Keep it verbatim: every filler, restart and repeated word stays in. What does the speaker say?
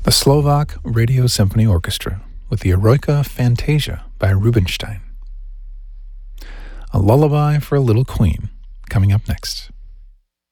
The Slovak Radio Symphony Orchestra with the Eroica Fantasia by Rubinstein. A Lullaby for a Little Queen, coming up next.